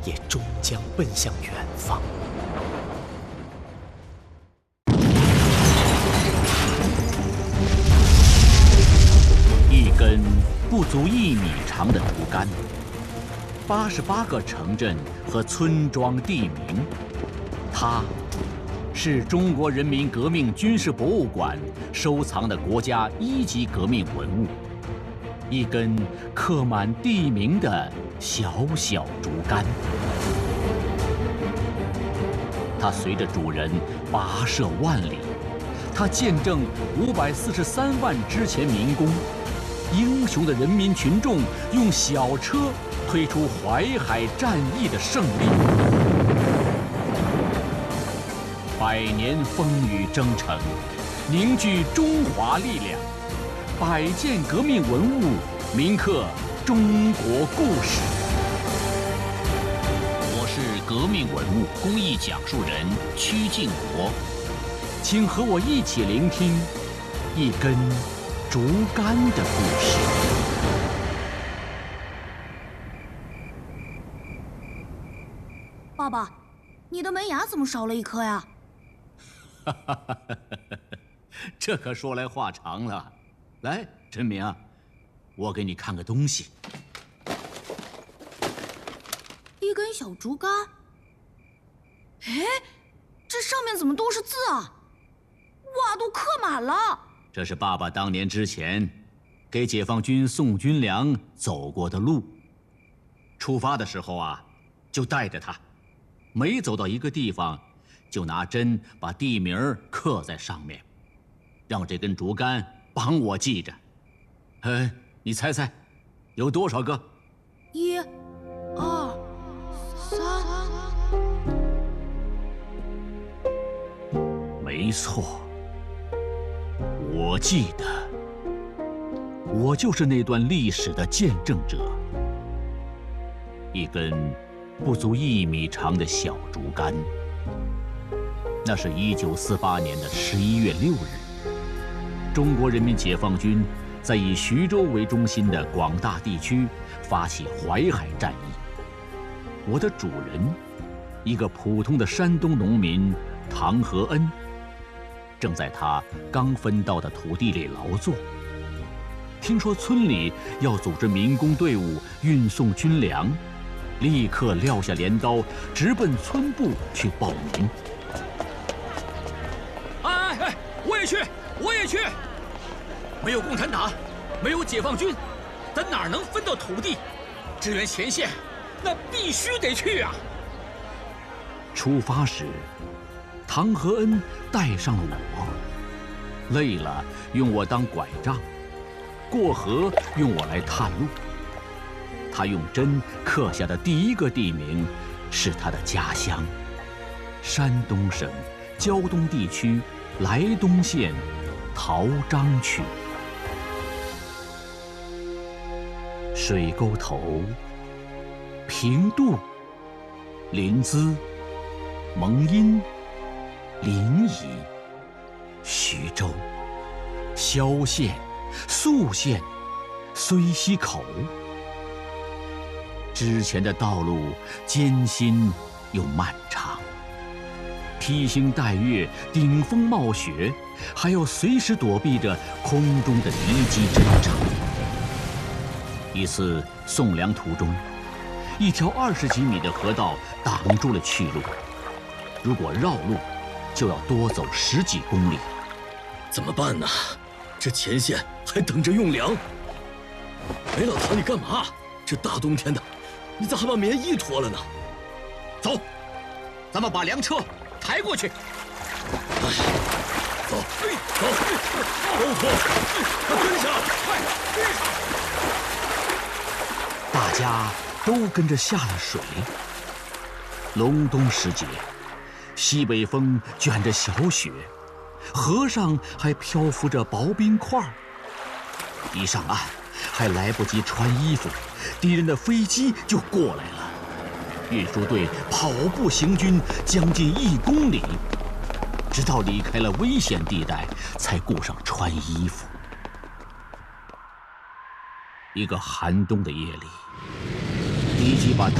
也终将奔向远方。 一根不足1米长的竹竿，88个城镇和村庄地名，它是中国人民革命军事博物馆收藏的国家1级革命文物，一根刻满地名的小小竹竿。它随着主人跋涉万里，它见证543万之前民工。英雄的人民群众用小车推出淮海战役的胜利，100年风雨征程，凝聚中华力量，100件革命文物铭刻中国故事。我是革命文物公益讲述人曲靖国，请和我一起聆听一根竹竿的故事。 爸爸，你的门牙怎么少了一颗呀？ 这可说来话长了。来，陈明，我给你看个东西。 一根小竹竿。哎，这上面怎么都是字啊？哇，都刻满了！ 这是爸爸当年之前给解放军送军粮走过的路。出发的时候啊，就带着它，每走到一个地方，就拿针把地名刻在上面，让这根竹竿帮我记着。你猜猜，有多少个 ？1、2、3。 没错。我记得，我就是那段历史的见证者。一根不足1米长的小竹竿，那是1948年的11月6日，中国人民解放军在以徐州为中心的广大地区发起淮海战役。我的主人，一个普通的山东农民唐和恩，正在他刚分到的土地里劳作。听说村里要组织民工队伍运送军粮，立刻撂下镰刀，直奔村部去报名。 哎，我也去，我也去！没有共产党，没有解放军，咱哪能分到土地？支援前线，那必须得去啊！ 出发时，唐和恩带上了我，累了用我当拐杖，过河用我来探路。他用针刻下的第一个地名是他的家乡——山东省胶东地区莱东县陶章区。水沟头、平度、临淄、蒙阴、临沂、徐州、萧县、宿县、睢溪口。之前的道路艰辛又漫长，披星戴月，顶风冒雪，还要随时躲避着空中的敌机侦察。一次送粮途中，一条20几米的河道挡住了去路，如果绕路，就要多走10几公里。 怎么办呢？这前线还等着用粮。哎，老唐，你干嘛？这大冬天的，你咋还把棉衣脱了呢？ 走，咱们把粮车抬过去。 哎，走，走，都脱，快跟上，快跟上！ 大家都跟着下了水。隆冬时节，西北风卷着小雪，河上还漂浮着薄冰块。一上岸，还来不及穿衣服，敌人的飞机就过来了。运输队跑步行军将近1公里，直到离开了危险地带，才顾上穿衣服。一个寒冬的夜里，敌机把